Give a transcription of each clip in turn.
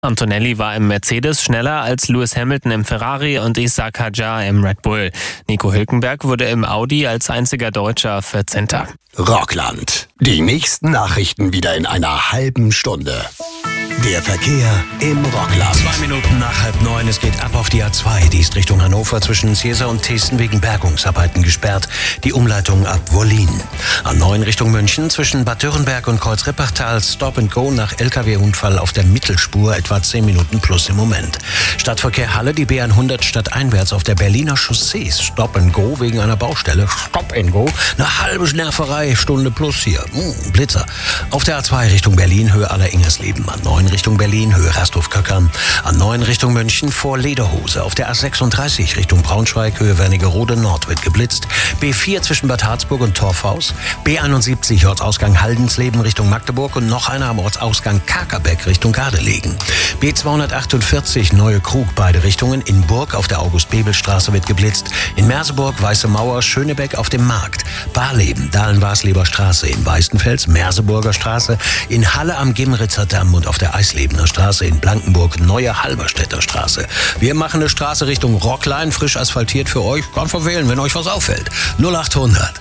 Antonelli war im Mercedes schneller als Lewis Hamilton im Ferrari und Isack Hadjar im Red Bull. Nico Hülkenberg wurde im Audi als einziger Deutscher 14. Rockland. Die nächsten Nachrichten wieder in einer halben Stunde. Der Verkehr im Rockland. 2 Minuten nach 8:30, es geht ab auf die A2. Die ist Richtung Hannover zwischen Ziersau und Testen wegen Bergungsarbeiten gesperrt. Die Umleitung ab Wollin. A9 Richtung München zwischen Bad Dürrenberg und Kreuz-Rippachtal Stop and Go nach LKW-Unfall auf der Mittelspur, etwa 10 Minuten plus im Moment. Stadtverkehr Halle, die B100 stadteinwärts auf der Berliner Chaussee. Stop and Go wegen einer Baustelle. Stop and Go. Eine halbe Nerverei, Stunde plus hier. Blitzer. Auf der A2 Richtung Berlin, Höhe Aller-Ingersleben. A9 Richtung Berlin, Höhe Rasthof-Köckern. A9 Richtung München vor Lederhose. Auf der A36 Richtung Braunschweig, Höhe Wernigerode Nord wird geblitzt. B4 zwischen Bad Harzburg und Torfhaus. B71 Ortsausgang Haldensleben Richtung Magdeburg und noch einer am Ortsausgang Kakerbeck Richtung Gardelegen. B248 Neue Krug, beide Richtungen. In Burg auf der August-Bebel-Straße wird geblitzt. In Merseburg, Weiße Mauer, Schönebeck auf dem Markt. Barleben, Dahlen-Wasleber Straße. In Weißenfels, Merseburger Straße. In Halle am Gimritzer Damm und auf der Eislebener Straße. In Blankenburg, Neue Halberstädter Straße. Wir machen eine Straße Richtung Rockline, frisch asphaltiert für euch. Kann verwählen, wenn euch was auffällt. 0800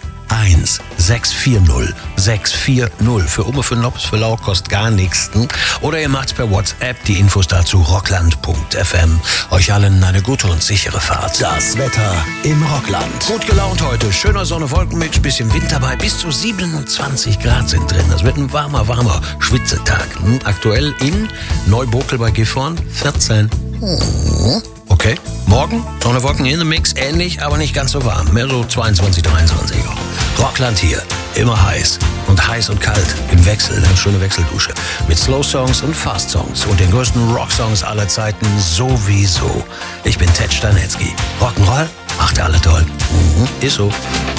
1640 640. Für Umme, für Nops, für Lau kostet gar nichts. Oder ihr macht's per WhatsApp. Die Infos dazu rockland.fm. Euch allen eine gute und sichere Fahrt. Das Wetter im Rockland. Gut gelaunt heute. Schöner Sonne-Wolkenmix, bisschen Wind dabei. Bis zu 27 Grad sind drin. Das wird ein warmer Schwitzetag. Aktuell in Neubokel bei Gifhorn 14. Okay, morgen Sonne, Wolken in the Mix, ähnlich, aber nicht ganz so warm. Mehr so 22, 23. Rockland hier, immer heiß. Und heiß und kalt im Wechsel, eine schöne Wechseldusche. Mit Slow-Songs und Fast-Songs und den größten Rock-Songs aller Zeiten sowieso. Ich bin Ted Stanetzky. Rock'n'Roll macht alle toll. Ist so.